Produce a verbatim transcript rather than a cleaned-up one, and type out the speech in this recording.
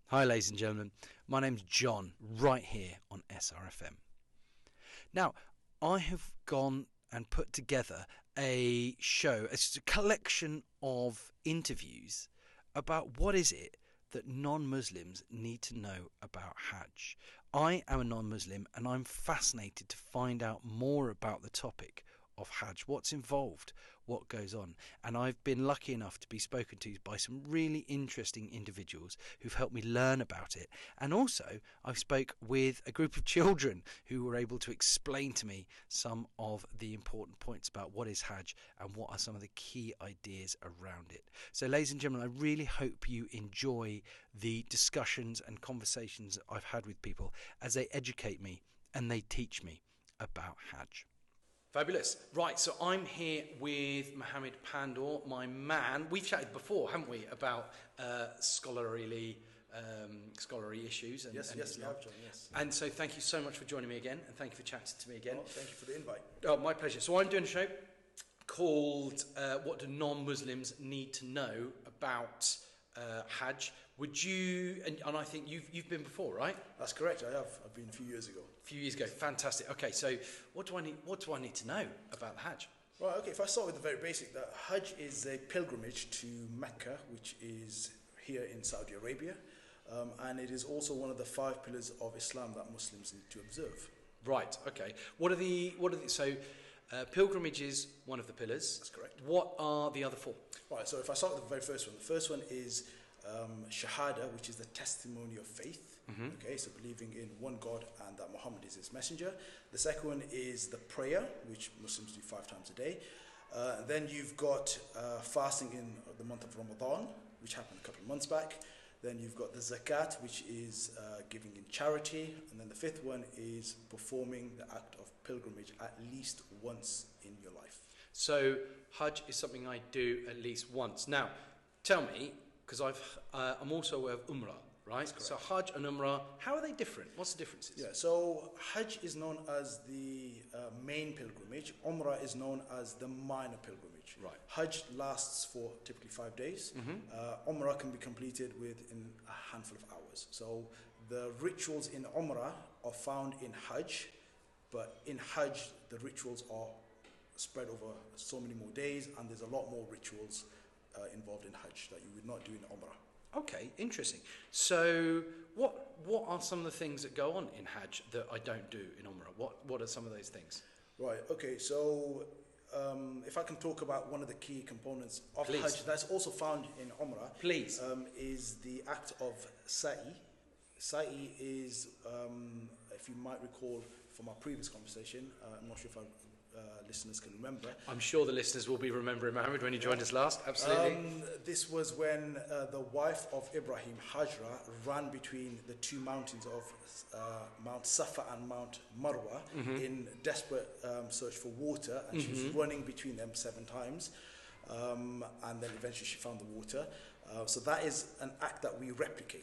Hi ladies and gentlemen, my name's John, right here on S R F M. Now, I have gone and put together a show, it's a collection of interviews about what is it that non-Muslims need to know about Hajj. I am a non-Muslim and I'm fascinated to find out more about the topic of Hajj, what's involved, what goes on. And I've been lucky enough to be spoken to by some really interesting individuals who've helped me learn about it. And also I've spoke with a group of children who were able to explain to me some of the important points about what is Hajj and what are some of the key ideas around it. So ladies and gentlemen, I really hope you enjoy the discussions and conversations that I've had with people as they educate me and they teach me about Hajj. Fabulous. Right, so I'm here with Mohammed Pandoor, my man. We've chatted before, haven't we, about uh, scholarly um, scholarly issues. And, yes, and yes, you have, John, yes. And so thank you so much for joining me again, and thank you for chatting to me again. Oh, thank you for the invite. Oh, my pleasure. So I'm doing a show called uh, What Do Non-Muslims Need to Know About Uh, Hajj. Would you, and, and I think you've you've been before, right? That's correct, I have. I've been a few years ago. A few years ago, fantastic. Okay, so what do I need? What do I need to know about the Hajj? Right, okay, if I start with the very basic, that Hajj is a pilgrimage to Mecca, which is here in Saudi Arabia, um, and it is also one of the five pillars of Islam that Muslims need to observe. Right, okay. What are the, what are the, so uh, pilgrimage is one of the pillars. That's correct. What are the other four? Right, so if I start with the very first one, the first one is um, Shahada, which is the testimony of faith. Mm-hmm. Okay, so believing in one God and that Muhammad is his messenger. The second one is the prayer, which Muslims do five times a day. Uh, then you've got uh, fasting in the month of Ramadan, which happened a couple of months back. Then you've got the zakat, which is uh, giving in charity. And then the fifth one is performing the act of pilgrimage at least once in your life. So Hajj is something I do at least once. Now, tell me, because I've uh, I'm also aware of Umrah, right? So Hajj and Umrah, how are they different? What's the differences? Yeah, so Hajj is known as the uh, main pilgrimage. Umrah is known as the minor pilgrimage. Right. Hajj lasts for typically five days. Mm-hmm. Uh, Umrah can be completed within a handful of hours. So the rituals in Umrah are found in Hajj, but in Hajj the rituals are spread over so many more days, and there's a lot more rituals uh, involved in Hajj that you would not do in Umrah. Okay, interesting. So what what are some of the things that go on in Hajj that I don't do in Umrah? What what are some of those things? Right, okay, so um, if I can talk about one of the key components of Please. Hajj that's also found in Umrah, Please. Um, is the act of Sa'i. Sa'i is, um, if you might recall from our previous conversation, uh, I'm not sure if our uh, listeners can remember. I'm sure the listeners will be remembering Mohammed when you joined us last, absolutely. Um, this was when uh, the wife of Ibrahim, Hajra, ran between the two mountains of uh, Mount Safa and Mount Marwa mm-hmm. in desperate um, search for water, and mm-hmm. she was running between them seven times. Um, and then eventually she found the water. Uh, so that is an act that we replicate.